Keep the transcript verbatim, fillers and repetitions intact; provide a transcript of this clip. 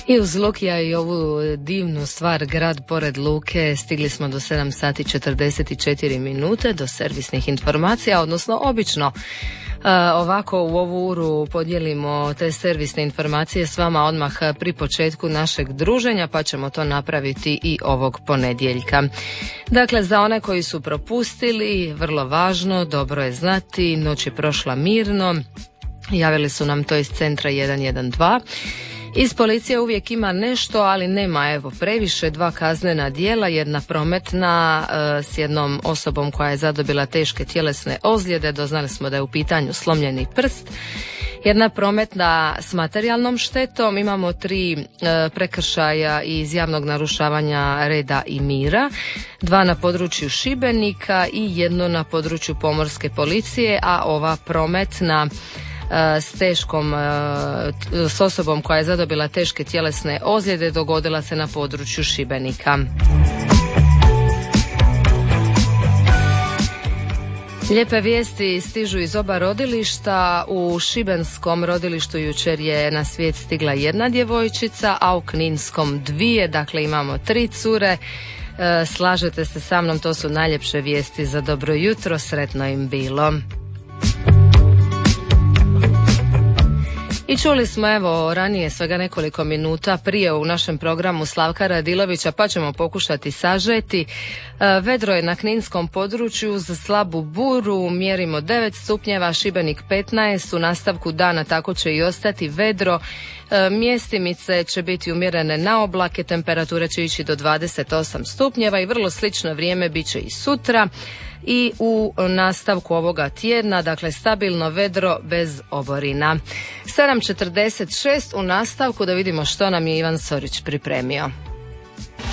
I uz Lukija i ovu divnu stvar Grad pored luke stigli smo do sedam sati četrdeset četiri minute, do servisnih informacija, odnosno obično Uh, ovako u ovu uru podijelimo te servisne informacije s vama odmah pri početku našeg druženja, pa ćemo to napraviti i ovog ponedjeljka. Dakle, za one koji su propustili, vrlo važno, dobro je znati, noć je prošla mirno, javili su nam to iz centra jedan jedan dva. Iz policije uvijek ima nešto, ali nema evo previše, dva kaznena djela, jedna prometna e, s jednom osobom koja je zadobila teške tjelesne ozljede, doznali smo da je u pitanju slomljeni prst, jedna prometna s materijalnom štetom, imamo tri e, prekršaja iz javnog narušavanja reda i mira, dva na području Šibenika i jedno na području pomorske policije, a ova prometna s teškom, s osobom koja je zadobila teške tjelesne ozljede dogodila se na području Šibenika. Lijepe vijesti stižu iz oba rodilišta. U šibenskom rodilištu jučer je na svijet stigla jedna djevojčica, a u kninskom dvije, dakle imamo tri cure. Slažete se sa mnom, to su najljepše vijesti za dobro jutro, sretno im bilo. I čuli smo evo ranije svega nekoliko minuta prije u našem programu Slavka Radilovića, pa ćemo pokušati sažeti. Vedro je na kninskom području za slabu buru, mjerimo devet stupnjeva, Šibenik petnaest, u nastavku dana tako će i ostati vedro. Mjestimice će biti umjerene na oblake, temperature će ići do dvadeset osam stupnjeva i vrlo slično vrijeme bit će i sutra. I u nastavku ovoga tjedna, dakle stabilno vedro bez oborina. sedam četrdeset šest u nastavku, da vidimo što nam je Ivan Sorić pripremio.